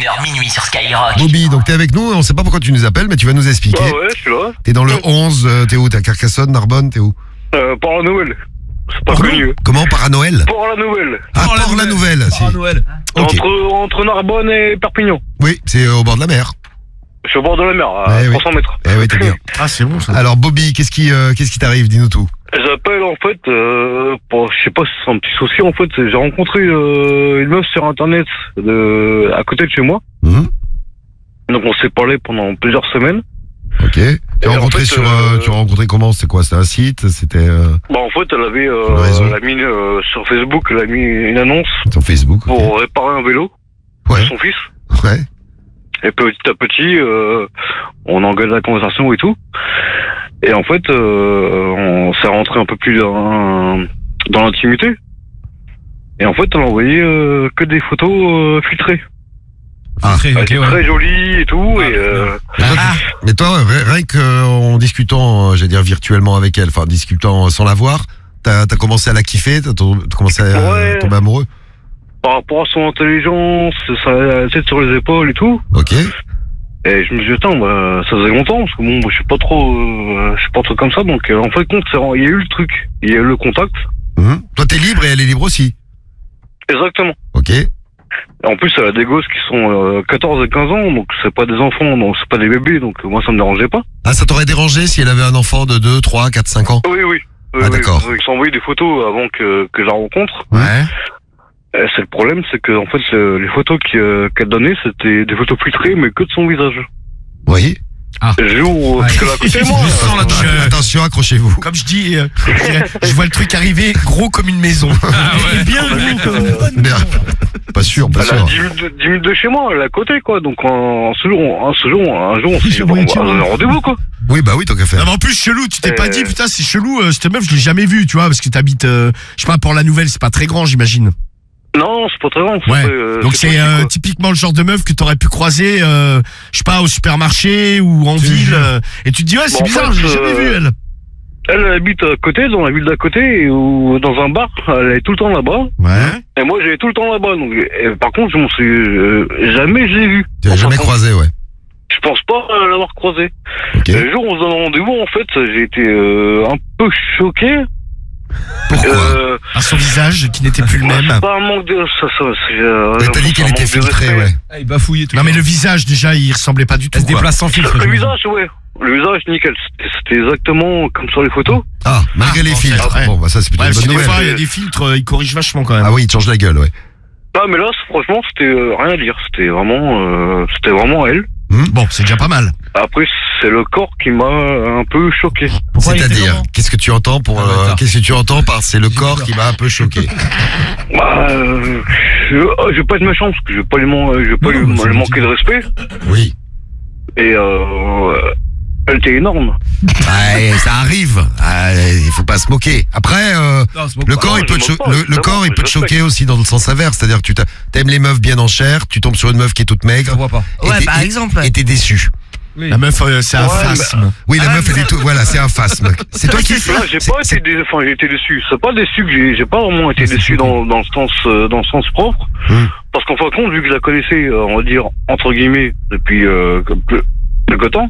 20h minuit sur Skyrock. Bobby, donc t'es avec nous, on sait pas pourquoi tu nous appelles, mais tu vas nous expliquer. Ah ouais, je suis là. T'es dans le 11, t'es où? T'es à Carcassonne, Narbonne, t'es où? Pour la Nouvelle. C'est pas connu. Comment? Par-à-Noël? Pour la Nouvelle. Ah, Port-la-Nouvelle. Noël. Ok. Entre Narbonne et Perpignan. Oui, c'est au bord de la mer. Je suis au bord de la mer, à 300 mètres. Eh oui, t'es bien. Ah, c'est bon ça. Alors Bobby, qu'est-ce qui t'arrive? Dis-nous tout. J'appelle en fait, je sais pas si c'est un petit souci en fait, j'ai rencontré une meuf sur internet à côté de chez moi. Donc on s'est parlé pendant plusieurs semaines. Ok. Tu as rencontré en fait, tu as rencontré comment? C'était quoi? C'était un site? C'était Bah en fait elle avait réseau. elle a mis sur Facebook, elle a mis une annonce sur Facebook? Ok. pour réparer un vélo Ouais. pour son fils. Ouais. Et petit à petit, on engage la conversation et tout. Et en fait, on s'est rentré un peu plus dans l'intimité. Et en fait, elle a envoyé que des photos filtrées. Ah, Très jolies et tout. Mais toi, rien qu'en discutant, j'allais dire virtuellement avec elle, enfin discutant sans la voir, t'as commencé à la kiffer, t'as commencé à tomber amoureux. Par rapport à son intelligence, sa tête sur les épaules et tout. Ok. Et je me suis dit, attends, ça faisait longtemps, parce que bon, je suis pas trop comme ça, donc en fait, compte, il y a eu le truc, il y a eu le contact. Toi, t'es libre et elle est libre aussi. Exactement. Ok. Et en plus, elle a des gosses qui sont 14 et 15 ans, donc c'est pas des enfants, donc c'est pas des bébés, donc moi, ça me dérangeait pas. Ah, ça t'aurait dérangé si elle avait un enfant de 2, 3, 4, 5 ans? Oui. Ah, d'accord. Ils s'ont envoyé des photos avant que je la rencontre. Ouais. C'est le problème, c'est que en fait, les photos qu'elle donnait, c'était des photos filtrées, mais que de son visage. Oui. Ah. Le jour où elle a côté de moi. Attention, accrochez-vous. Comme je dis, je vois le truc arriver gros comme une maison. Ah ouais. Bien Pas sûr. Elle a 10 minutes de chez moi, elle est à côté, quoi. Donc, un jour, on s'est dit, on a un rendez-vous, quoi. Oui, bah oui, tant qu'à faire. Non, mais en plus, chelou, tu t'es pas dit, putain, c'est chelou, cette meuf, je l'ai jamais vue, tu vois, parce que t'habites, je sais pas, Port-la-Nouvelle, c'est pas très grand, j'imagine. Non, c'est pas très grand. Ouais. Donc c'est typiquement le genre de meuf que t'aurais pu croiser, je sais pas, au supermarché ou en ville, et tu te dis, ouais, c'est bizarre, je l'ai jamais vue, elle. Elle habite à côté, dans la ville d'à côté, ou dans un bar, elle est tout le temps là-bas. Ouais. Et moi, j'allais tout le temps là-bas, donc, par contre, jamais je l'ai vue. Tu l'as jamais croisé, ouais. Je pense pas l'avoir croisée. Ok. Le jour où on se donne rendez-vous, en fait, j'ai été un peu choqué. Pourquoi? À son visage qui n'était plus le même. C'est pas un manque de... T'as dit qu'elle était filtrée, ouais. Ah, il bafouillait tout. Non mais le visage déjà il ressemblait pas du tout. Elle se déplace sans filtre. Le visage, ouais. Le visage, nickel. C'était exactement comme sur les photos. Ah, malgré les filtres. ouais. Bon, bah ça c'est plutôt Ouais, une parce bonne que des nouvelle. fois il y a des filtres, ils corrigent vachement quand même. Ah oui, il te change la gueule, ouais. Ah, mais là, franchement, c'était rien à dire. C'était vraiment elle. Bon, c'est déjà pas mal. Après, c'est le corps qui m'a un peu choqué. C'est-à-dire, qu'est-ce que tu entends qu'est-ce que tu entends par c'est le corps qui m'a un peu choqué? Bah, je vais pas être méchant parce que je vais pas lui manquer de respect. Oui. Et elle était énorme. Ouais, ça arrive. Il faut pas se moquer. Après, le corps, il peut te choquer aussi dans le sens inverse. C'est-à-dire que t'aimes les meufs bien en chair, tu tombes sur une meuf qui est toute maigre. Je vois pas. Ouais, par exemple. Et t'es déçu. Oui. La meuf, c'est un phasme. Oui, la meuf, elle est voilà, c'est un phasme. C'est toi qui. Là, j'ai été déçu. C'est pas déçu que j'ai pas vraiment été déçu dans le sens propre. Parce qu'en fin de compte, vu que je la connaissais, on va dire, entre guillemets, depuis quelque temps,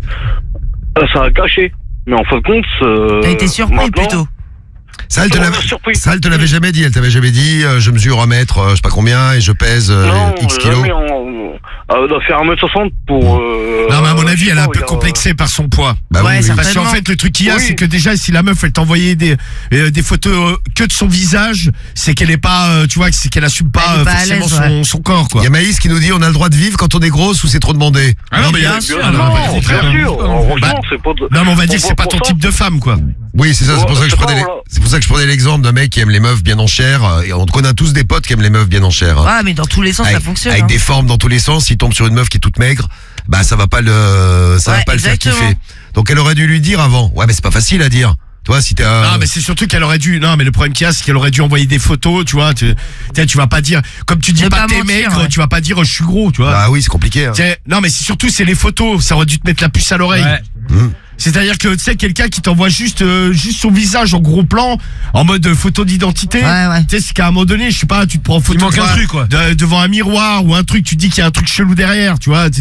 ça a caché. Mais en fin de compte, T'as été surpris plutôt. Ça, elle te l'avait jamais dit. Elle t'avait jamais dit, je mesure 1 mètre, je sais pas combien, et je pèse X kilos. Elle doit faire 1m60 pour... Non mais à mon avis elle est un peu complexée par son poids. Bah ouais, oui. Parce qu'en fait le truc qu'il y a c'est que déjà si la meuf elle t'envoyait des photos que de son visage, c'est qu'elle est pas, tu vois, c'est qu'elle assume pas forcément son corps quoi. Il y a Maïs qui nous dit on a le droit de vivre quand on est grosse ou c'est trop demandé. Ah non mais bien sûr. Bien sûr. Franchement, c'est pas... Non mais on va dire que c'est pas ton type de femme quoi. Oui, c'est ça, c'est pour ça que je prenais l'exemple d'un mec qui aime les meufs bien en chair, et on connaît tous des potes qui aiment les meufs bien en chair. Ouais, mais dans tous les sens ça fonctionne. Avec des formes dans tous les sens, s'il tombe sur une meuf qui est toute maigre, bah ça va pas le faire kiffer. Donc elle aurait dû lui dire avant. Ouais, mais c'est pas facile à dire. Toi, si t'as... Non, mais c'est surtout qu'elle aurait dû... Non, mais le problème qu'il y a, c'est qu'elle aurait dû envoyer des photos, tu vois. Tu vas pas dire... Comme tu dis Ne pas pas que t'es mentir, maigre, ouais. tu vas pas dire je suis gros, tu vois. Bah oui, c'est compliqué. Hein. Non, mais c'est surtout, c'est les photos. Ça aurait dû te mettre la puce à l'oreille. Ouais. C'est-à-dire que tu sais quelqu'un qui t'envoie juste son visage en gros plan en mode photo d'identité. Ouais. Tu sais c'est qu'à un moment donné, je sais pas, tu te prends en photo Il manque un truc, quoi. devant un miroir ou un truc, tu te dis qu'il y a un truc chelou derrière, tu vois.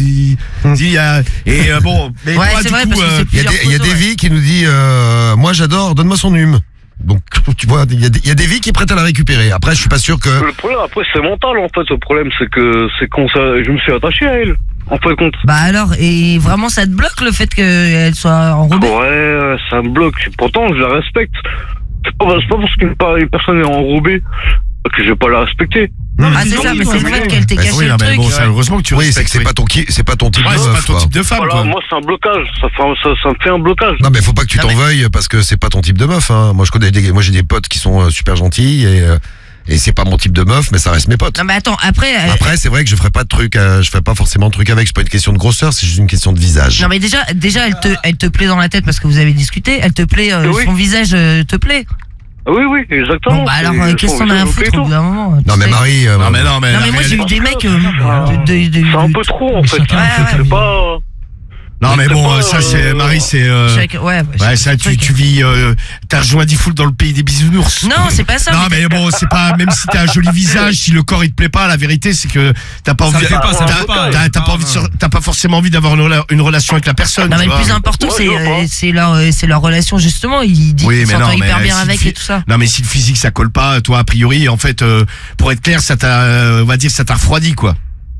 Bon, mais Ouais, toi, c'est du vrai, coup, parce que c'est Il y a plusieurs photos, Davy qui nous dit moi j'adore, donne-moi son hume. Donc tu vois, il y a Davy qui est prête à la récupérer. Après je suis pas sûr que Le problème, après, c'est mental, en fait. Le problème, c'est que je me suis attaché à elle, en fin de compte. Bah alors, et vraiment ça te bloque le fait qu'elle soit enrobée? Ouais, ça me bloque. Pourtant, je la respecte. C'est pas parce qu'une personne est enrobée que je vais pas la respecter. Ah c'est ça, mais c'est le fait qu'elle t'ait caché oui, le non, mais truc. bon, ça, heureusement que tu oui, respectes. c'est pas ton type de c'est pas ton meuf. type de femme, Voilà, quoi. moi, c'est un blocage. Ça me fait un blocage. Non mais faut pas que tu Non, t'en mais- veuilles parce que c'est pas ton type de meuf. Hein. Moi j'ai des potes qui sont super gentils et c'est pas mon type de meuf, mais ça reste mes potes. Non mais attends, après Après c'est vrai que je ferai pas de trucs, je ferai pas forcément de trucs avec. C'est pas une question de grosseur, c'est juste une question de visage. non mais déjà elle te plaît dans la tête parce que vous avez discuté, elle te plaît, Oui. son visage te plaît. Oui, exactement. Bon bah alors C'est- qu'est-ce son qu'on a à visage me plaît foutre et au bout tout. d'un moment? Non mais Marie. Non mais Non mais moi j'ai eu des mecs C'est un peu trop, en fait. Ouais. C'est pas... Non mais c'est bon, pas, ça c'est Marie, c'est ouais, ça tu vis t'as rejoint Diffoul dans le pays des bisounours. Non, c'est pas ça. Non mais bon, c'est pas, même si t'as un joli visage, si le corps il te plaît pas, la vérité c'est que t'as pas envie, le fait pas, ça le fait pas. t'as pas forcément envie d'avoir une relation avec la personne. Non mais tu le vois. plus important Ouais, je vois. c'est leur relation justement, il dit Oui, qu'il mais s'entend non, hyper mais bien si avec le et tout ça. Non mais si le physique ça colle pas, toi a priori en fait pour être clair, ça t'a on va dire ça t'a refroidi quoi.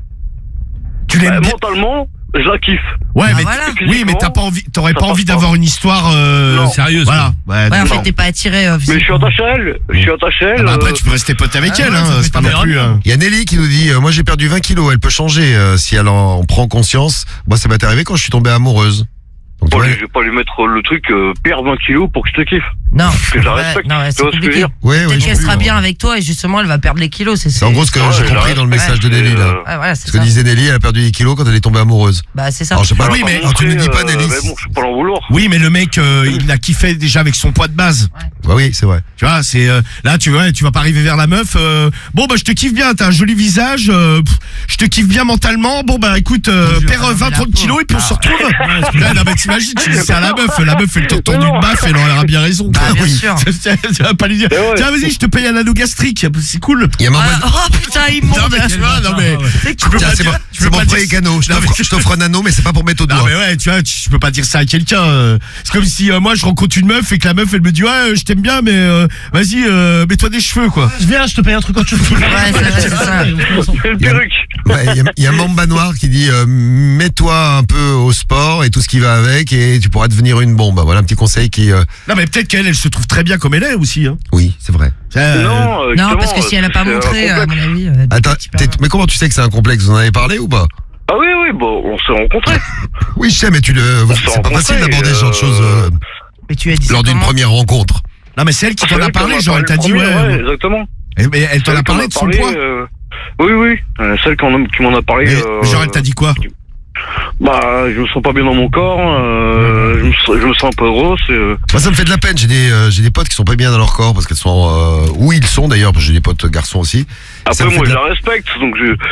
Tu l'aimes bien. Mentalement, je la kiffe. Ouais, Bah mais voilà. oui, mais t'as pas envie, t'aurais Ça pas passe envie pas. d'avoir une histoire Non. Sérieuse. voilà. Ouais, Ouais, en donc, fait t'es pas attiré Mais je suis attaché à elle. ah bah après tu peux rester pote avec elle, hein, c'est pas non plus. Il y a Nelly qui nous dit moi j'ai perdu 20 kilos, elle peut changer si elle en prend conscience. Moi ça m'est arrivé quand je suis tombée amoureuse. Donc, tu vois, Je vais pas lui mettre le truc perdre 20 kilos pour que je te kiffe. Non. Que je la respecte. Non, Tu c'est vois ce que je veux compliqué. dire ouais, Peut-être je qu'elle plus, sera moi. bien avec toi et justement elle va perdre les kilos, C'est en gros ce que Ouais, j'ai je la compris dans le message de Nelly là. Ouais, voilà, c'est Ce que ça. disait Nelly, elle a perdu des kilos quand elle est tombée amoureuse. Bah c'est ça. Alors je sais pas, Oui, mais tu ne dis pas Nelly. Mais bon, je peux pas l'en vouloir. Oui, mais le mec il a kiffé déjà avec son poids de base. Ouais, oui, c'est vrai. Tu vois, c'est là tu vas pas arriver vers la meuf bon bah je te kiffe bien, t'as un joli visage, je te kiffe bien mentalement. Bon bah écoute, perds 20-30 kilos et puis on se retrouve. Là, non mais t'imagines, tu dis ça à la meuf elle te tend une baffe, elle aura bien raison. Bah, bien Oui. sûr. Tu vas pas lui dire ouais. tiens vas-y je te paye un anneau gastrique, c'est cool. Il y a mon Ah, oh putain, immonde. Non mais tu vois, non mais tu peux Tiens, pas c'est dire, bon, tu peux c'est mon pas prêt dire- cadeau. Je t'offre un anneau, mais c'est pas pour mettre au Non doigt. mais ouais, tu vois, tu peux pas dire ça à quelqu'un. C'est comme si moi je rencontre une meuf et que la meuf elle me dit ouais je t'aime bien mais vas-y mets-toi des cheveux quoi. Viens, je te paye un truc quand tu veux. Ouais, c'est ça. C'est une perruque. Ouais, il y a Mamba Noir qui dit mets-toi un peu au sport et tout ce qui va avec et tu pourras devenir une bombe. Voilà un petit conseil qui. Non mais peut-être qu'elle se trouve très bien comme elle est aussi. Hein. Oui, c'est vrai. Non, Non, parce que si elle a pas c'est un montré, à complexe. mon avis. Attends, mais comment tu sais que c'est un complexe? Vous en avez parlé ou pas? Ah oui, bon, on s'est rencontrés. Oui, je sais, mais c'est pas facile d'aborder ce genre de choses Mais tu as dit ça lors d'une comment? première rencontre. Non mais c'est elle qui t'en a Elle parlé, m'a genre elle t'a dit parlé le premier, ouais. exactement. Mais elle t'en a Celle qui parlé m'en de son parlé, poids. Oui, celle qui m'en a parlé. Mais genre elle t'a dit quoi? Bah, je me sens pas bien dans mon corps, je me sens un peu grosse. Moi, ça me fait de la peine. J'ai des potes qui sont pas bien dans leur corps parce qu'elles sont où ils sont d'ailleurs. Parce que j'ai des potes garçons aussi. Ça Après, me fait moi, de je la- la respecte, donc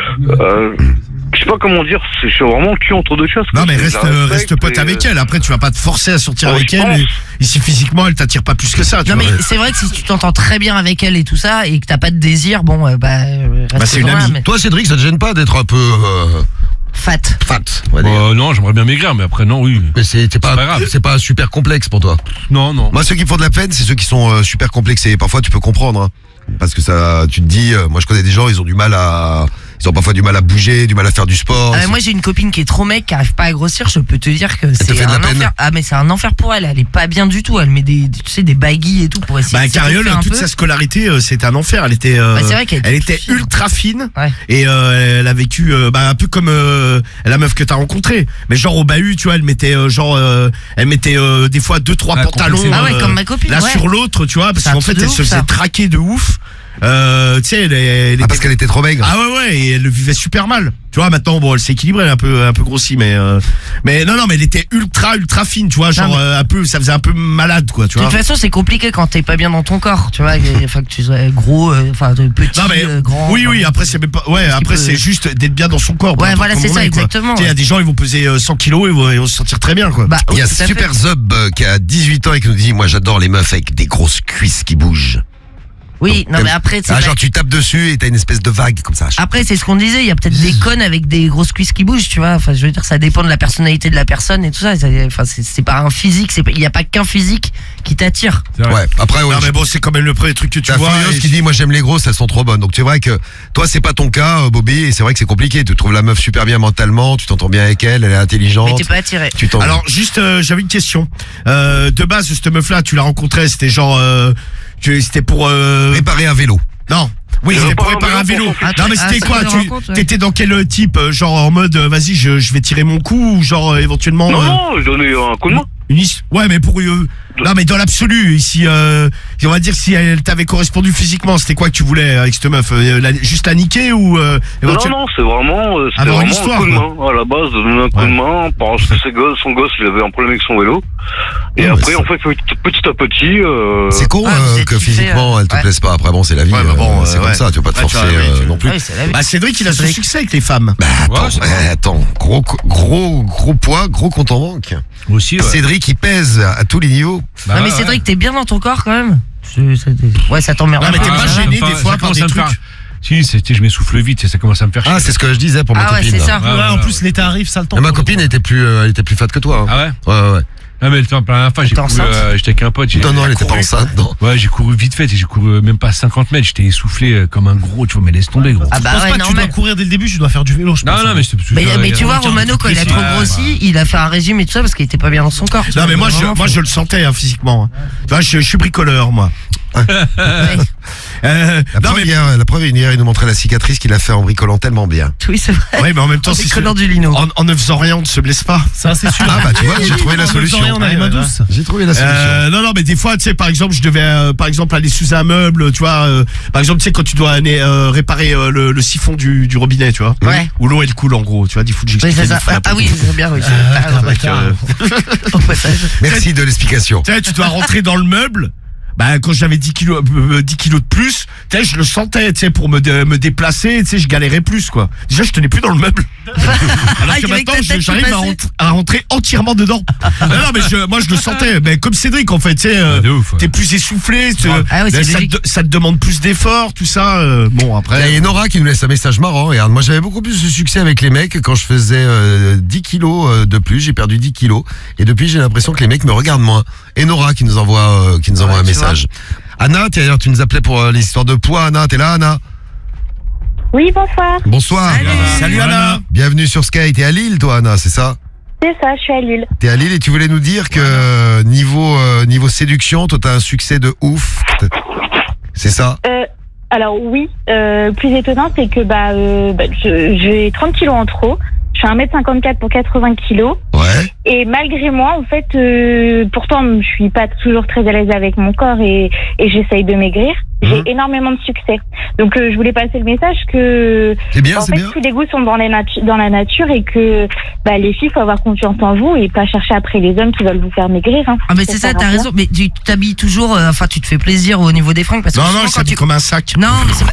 je sais pas comment dire, je suis vraiment le cul entre deux chaises. Non mais Je la respecte reste pote et- avec elle. Après tu vas pas te forcer à sortir Ouais, avec je elle. pense. Et si physiquement elle t'attire pas plus que ça. Tu Non vois. mais c'est vrai que si tu t'entends très bien avec elle et tout ça et que t'as pas de désir, bon reste c'est une loin, amie. mais Toi, Cédric, ça te gêne pas d'être un peu fat. fat, on va dire. Non, j'aimerais bien maigrir, mais après, non, oui. Mais c'est pas grave. c'est pas super complexe pour toi. Non. Moi, ceux qui me font de la peine, c'est ceux qui sont super complexés. Parfois, tu peux comprendre, hein. Parce que ça, tu te dis, moi, je connais des gens, ils ont parfois du mal à bouger, du mal à faire du sport. Moi j'ai une copine qui est trop mec, qui arrive pas à grossir, je peux te dire que te c'est fait de la un peine enfer. Ah mais c'est un enfer pour elle, elle est pas bien du tout, elle met des baggies et tout pour essayer Bah de Cariole, s'étoffer un toute peu. sa scolarité c'était un enfer. Elle était c'est vrai qu'elle elle était était fine. ultra fine. Ouais. Et elle a vécu un peu comme la meuf que t'as rencontrée, mais genre au bahut, tu vois, elle mettait des fois 2-3 Ah, pantalons complexé. Ah ouais, comme ma copine, l'un ouais. sur l'autre, tu vois, parce C'est un qu'en fait truc de elle se ouf, faisait ça. traquer de ouf. tu sais, elle parce qu'elle était trop maigre. Ah ouais, et elle le vivait super mal. Tu vois, maintenant, bon, elle s'est équilibrée, elle est un peu grossie, mais non, mais elle était ultra fine, tu vois, genre, ça faisait un peu malade, quoi, tu vois. De toute façon, c'est compliqué quand t'es pas bien dans ton corps, tu vois, enfin, que tu sois gros, petit, grand. Oui, après, c'est même pas, après, c'est juste d'être bien dans son corps. Ouais, voilà, c'est ça, exactement. Tu sais, il y a des gens, ils vont peser 100 kilos et vont se sentir très bien, quoi. Bah, il y a Super Zub qui a 18 ans et qui nous dit, moi, j'adore les meufs avec des grosses cuisses qui bougent. Oui, non mais après genre tu tapes dessus et t'as une espèce de vague comme ça. Après c'est ce qu'on disait, il y a peut-être des connes avec des grosses cuisses qui bougent, tu vois. Enfin je veux dire ça dépend de la personnalité de la personne et tout ça. Enfin c'est pas un physique, il y a pas qu'un physique qui t'attire. Ouais, après non mais bon, c'est quand même le premier truc que tu vois. Furios qui dit moi j'aime les grosses, elles sont trop bonnes. Donc c'est vrai que toi c'est pas ton cas Bobby et c'est vrai que c'est compliqué. Tu trouves la meuf super bien mentalement, tu t'entends bien avec elle est intelligente. Mais t'es pas attiré. Alors juste j'avais une question. De base cette meuf là, tu l'as rencontrée, c'était genre c'était pour réparer un vélo. Non. Oui, c'était pour réparer un vélo. Non mais c'était quoi? T'étais dans quel type? Genre en mode vas-y je vais tirer mon coup ou genre éventuellement. Non, je donnais un coup de main. Ouais mais pour non mais dans l'absolu ici on va dire si elle t'avait correspondu physiquement, c'était quoi que tu voulais avec cette meuf? Juste la niquer ou Non, c'est vraiment avoir une histoire, un coup de main. À la base, donner un coup de main parce que son gosse, il avait un problème avec son vélo. Et après, en fait, petit à petit. C'est con que physiquement elle te plaise pas. Après bon, c'est la vie. C'est comme ça, tu vas pas te forcer non plus. Bah Cédric, il a son succès avec les femmes. Bah attends, gros poids, gros compte en banque. Aussi. Cédric, il pèse à tous les niveaux. Non mais Cédric, t'es bien dans ton corps quand même. Ouais, ça t'emmerde. Non mais t'es pas gêné des fois par des trucs. Si, je m'essouffle vite, ça commence à me faire chier. Ah, c'est ce que je disais pour ma copine. Ouais, c'est ça. En plus, l'été arrive, ça le temps. Ma copine était plus fat que toi. Ah ouais? Ouais. Ah mais la dernière fois j'étais avec un pote. Non, elle était pas enceinte, non. Ouais, j'ai couru vite fait et j'ai couru même pas 50 mètres, j'étais essoufflé comme un gros, tu vois, mais laisse tomber gros. Ah bah je pense pas que tu dois courir dès le début, tu dois faire du vélo, je pense. Non, mais tu vois Romano quand il a trop grossi, il a fait un régime et tout ça parce qu'il était pas bien dans son corps. Non mais moi je le sentais physiquement. Tu vois, je suis bricoleur moi. La preuve, hier, il nous montrait la cicatrice qu'il a fait en bricolant tellement bien. Oui, c'est vrai. Oui, mais en même temps, du lino. En ne faisant rien, on ne se blesse pas. Ça, c'est sûr. Ah, bah, tu vois, j'ai trouvé la solution. On a les mains douces. J'ai trouvé la solution. Non, mais des fois, tu sais, par exemple, je devais, par exemple, aller sous un meuble, tu vois, par exemple, tu sais, quand tu dois aller, réparer le siphon du robinet, tu vois. Ouais. Où l'eau, elle coule, en gros, tu vois, il faut que j'explique. Oui, c'est bien, oui. Merci de l'explication. Tu sais, tu dois rentrer dans le meuble. Bah quand j'avais 10 kilos de plus, tu sais, je le sentais, tu sais, pour me déplacer, tu sais, je galérais plus quoi. Déjà je tenais plus dans le meuble. Alors que maintenant j'arrive à rentrer entièrement dedans. non mais moi je le sentais, mais comme Cédric en fait, tu sais, t'es plus essoufflé, ça te demande plus d'efforts, tout ça. Bon après. Il y a Nora qui nous laisse un message marrant. Regarde, moi j'avais beaucoup plus de succès avec les mecs quand je faisais 10 kilos de plus, j'ai perdu 10 kilos et depuis j'ai l'impression que les mecs me regardent moins. Et Nora qui nous envoie un message. Anna, d'ailleurs, tu nous appelais pour les histoires de poids. Anna, t'es là, Anna? Oui, bonsoir. Bonsoir. Salut Anna. Bienvenue sur Sky. T'es à Lille, toi, Anna, c'est ça? C'est ça, je suis à Lille. T'es à Lille et tu voulais nous dire que niveau séduction, toi, t'as un succès de ouf. C'est ça? Alors oui, plus étonnant, c'est que j'ai 30 kilos en trop. Je fais 1m54 pour 80 kilos. Ouais. Et malgré moi, en fait, pourtant, je suis pas toujours très à l'aise avec mon corps et j'essaye de maigrir. J'ai énormément de succès. Donc, je voulais passer le message que c'est bien, tous les goûts sont dans la nature et que les filles, faut avoir confiance en vous et pas chercher après les hommes qui veulent vous faire maigrir. Hein. Ah mais c'est ça, t'as raison. Mais tu t'habilles toujours, tu te fais plaisir au niveau des fringues parce que non, je s'habille comme un sac. Non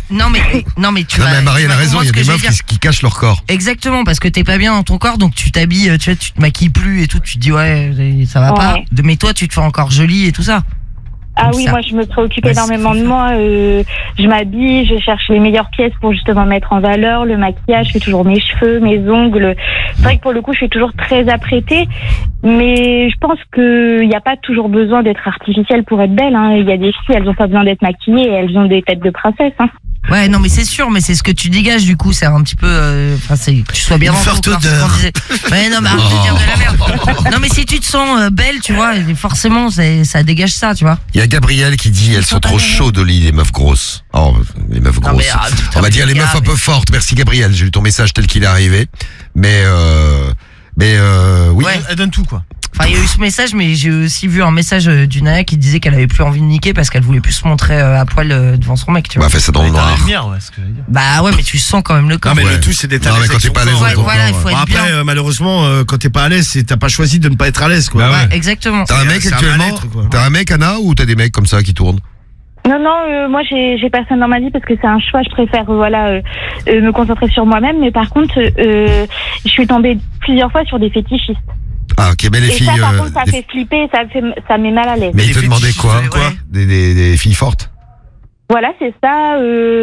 mais tu vas. Marie elle a raison. Il y a des meufs qui cachent leur corps. Exactement, parce que t'es pas bien dans ton corps, donc tu t'habilles, tu te maquilles plus et tout. Tu te dis ouais, ça va pas. Mais toi, tu te fais encore jolie et tout ça. Ah oui, moi je me préoccupe énormément de moi. Je m'habille, je cherche les meilleures pièces pour justement mettre en valeur le maquillage. Je fais toujours mes cheveux, mes ongles. C'est vrai que pour le coup, je suis toujours très apprêtée. Mais je pense qu'il n'y a pas toujours besoin d'être artificielle pour être belle. Hein. Il y a des filles, elles n'ont pas besoin d'être maquillées. Elles ont des têtes de princesse. Hein. Ouais, non, mais c'est sûr, mais c'est ce que tu dégages du coup, c'est un petit peu, c'est que tu sois bien dans ton corps. Ouais, non, mais arrête de dire de la merde. Non, mais si tu te sens belle, tu vois, forcément, ça dégage ça, tu vois. Il y a Gabriel qui dit, elles sont trop chaudes au lit, les meufs grosses. Oh, les meufs grosses. On va dire les meufs un peu fortes. Merci Gabriel, j'ai lu ton message tel qu'il est arrivé. Mais oui. Ouais, elle donne tout, quoi. Enfin, il y a eu ce message, mais j'ai aussi vu un message d'une nana qui disait qu'elle avait plus envie de niquer parce qu'elle voulait plus se montrer à poil devant son mec, tu vois. Bah, fais ça dans le noir. Bah ouais, mais tu sens quand même le corps. Non, mais le tout, c'est d'être à l'aise. Quand t'es pas à l'aise, voilà, il faut être bien. Après, malheureusement, quand t'es pas à l'aise, t'as pas choisi de ne pas être à l'aise, quoi. Ouais, exactement. T'as un mec actuellement? T'as un mec, Anna, ou t'as des mecs comme ça qui tournent? Non, moi j'ai personne dans ma vie parce que c'est un choix. Je préfère me concentrer sur moi-même. Mais par contre, je suis tombée plusieurs fois sur des fétichistes. Ah, ok, mais les et filles. Ça, par contre, ça fait flipper, ça met mal à l'aise. Mais ils te demandaient quoi? Des filles fortes? Voilà, c'est ça.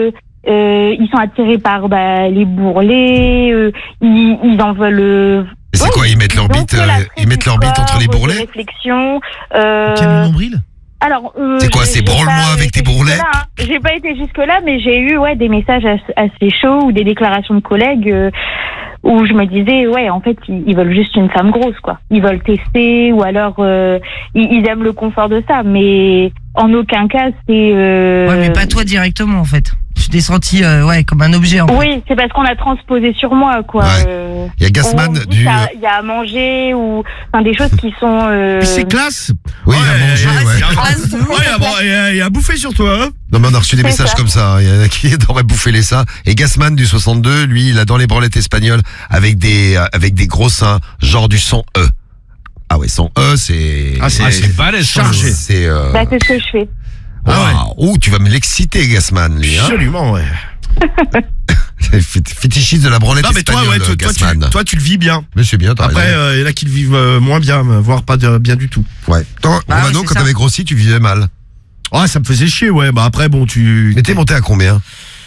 Ils sont attirés par les bourrelets. Ils en veulent. C'est quoi? Ils mettent leur bite entre les bourrelets? Réflexion. Quel nombril? Alors, c'est quoi? C'est branle-moi avec tes bourrelets? J'ai pas été jusque-là, mais j'ai eu des messages assez chauds ou des déclarations de collègues où je me disais, en fait, ils veulent juste une femme grosse, quoi. Ils veulent tester ou alors ils aiment le confort de ça, mais en aucun cas, c'est... Ouais, mais pas toi directement, en fait. Tu t'es senti comme un objet, en fait. Oui, c'est parce qu'on a transposé sur moi, quoi. Ouais. Il y a Gassman il y a à manger ou des choses qui sont... C'est classe. Oui, il y a à manger, il y a à bouffer sur toi, hein. Non, mais on a reçu des messages comme ça. Il y en a qui auraient bouffé les seins. Et Gassman du 62, lui, il a dans les branlettes espagnoles avec des gros seins, genre du son E. Ah ouais, son E, c'est... c'est balèze, chargé. C'est ce que je fais. Ouh, tu vas me l'exciter, Gassman, lui. Absolument, ouais. Fétichiste de la branlette espagnole, Gassman. Toi, tu le vis bien. Mais c'est bien, t'as Après, raison. il y en a qui le vivent moins bien, voire pas bien du tout. Ouais. Romano, quand t'avais grossi, tu vivais mal. Ouais, ça me faisait chier, ouais. Bah après, bon, tu... Mais t'es monté à combien?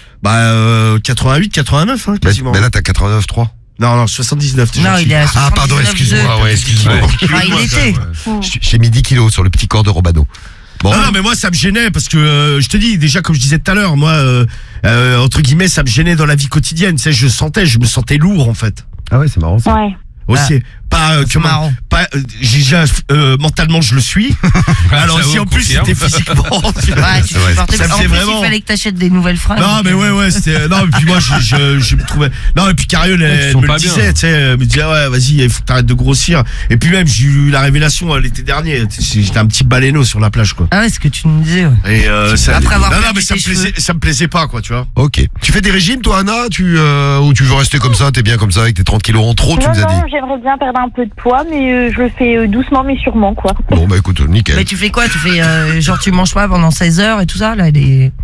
88, 89, hein, quasiment. Mais là, t'as 89,3. Non, 79 déjà. Non, il est à 79. Ah, pardon, excuse-moi. Excuse-moi. Il était. J'ai mis 10 kilos sur le petit corps de Romano. Bon. Non, mais moi, ça me gênait parce que, je te dis, déjà, comme je disais tout à l'heure, moi, entre guillemets, ça me gênait dans la vie quotidienne. Tu sais, je me sentais lourd, en fait. Ah ouais, c'est marrant ça. Ouais. Aussi, marrant. déjà mentalement je le suis. Alors si en plus c'était physiquement, tu supportais pas. En plus, vraiment... il fallait que t'achètes des nouvelles fringues. Non mais ouais, c'était non et puis moi je me trouvais non et puis Cariole elle me le disait, tu sais, elle me disait vas-y, il faut que t'arrêtes de grossir. Et puis même j'ai eu la révélation l'été dernier, j'étais un petit baleineau sur la plage, quoi. Ah ouais, ce que tu nous disais. Et ça après avoir mais ça me plaisait pas, quoi, tu vois. OK. Tu fais des régimes toi, Anna, ou tu veux rester comme ça, t'es bien comme ça avec tes 30 kilos en trop, tu nous as dit. J'aimerais bien perdre un peu de poids, mais je le fais doucement mais sûrement, quoi. Bon bah écoute, nickel. Mais tu fais quoi? Tu fais genre tu manges pas pendant 16 heures et tout ça là,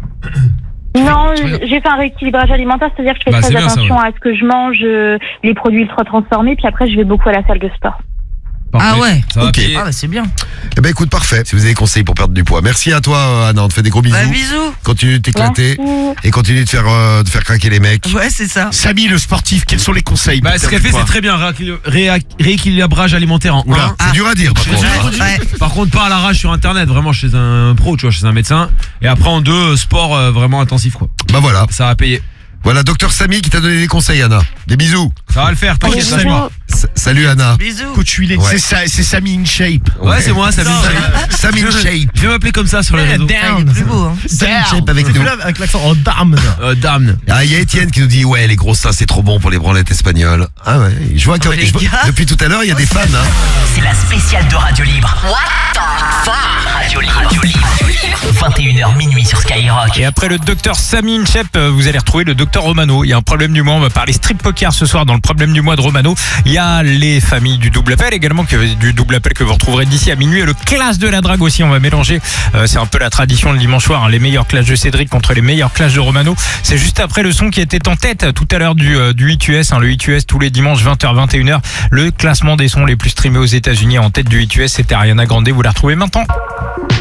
Non, j'ai fait un rééquilibrage alimentaire, c'est-à-dire que je fais très attention à ce que je mange, les produits ultra transformés, puis après je vais beaucoup à la salle de sport. Parfait. Ah ouais. Ok. Ah bah c'est bien. Eh ben écoute, parfait. Si vous avez des conseils pour perdre du poids, merci à toi, Anna. On te fait des gros bisous. Bah, bisous. Continue de t'éclater et continue de faire craquer les mecs. Ouais, c'est ça. Samy, le sportif, quels sont les conseils? Bah, ce qu'elle fait, c'est très bien. Rééquilibrage alimentaire en 1. C'est dur à dire, par contre. Ouais. Par contre, pas à l'arrache sur internet, vraiment chez un pro, tu vois, chez un médecin. Et après en 2, sport vraiment intensif, quoi. Bah voilà. Ça va payer. Voilà, docteur Samy qui t'a donné des conseils, Anna. Des bisous. Ça va le faire, t'inquiète. Salut Anna. Bisous. Coach huilé. Ouais. C'est Samy in shape. Ouais, c'est moi, Samy. Samy in shape. Je vais m'appeler comme ça sur les réseaux. Il est plus beau, hein. Samy in shape avec nous. Avec l'accent en dame. Dame. Ah, il y a Étienne qui nous dit ouais, les gros seins c'est trop bon pour les branlettes espagnoles. Ah ouais, je vois que depuis tout à l'heure, il y a des fans, hein. C'est la spéciale de Radio Libre. What the fuck? Radio Libre. 21h minuit sur Skyrock. Et après le docteur Samy Inchep, vous allez retrouver le docteur Romano. Il y a un problème du mois, on va parler strip poker ce soir dans le problème du mois de Romano. Il y a les familles du double appel également, du double appel que vous retrouverez d'ici à minuit. Et le clash de la drague aussi, on va mélanger. C'est un peu la tradition le dimanche soir, hein, les meilleurs clashs de Cédric contre les meilleurs clashs de Romano. C'est juste après le son qui était en tête tout à l'heure du 8US, hein, le 8US tous les dimanches 20h 21h. Le classement des sons les plus streamés aux États-Unis en tête du 8US, c'était Ariana Grande. Vous la retrouvez maintenant.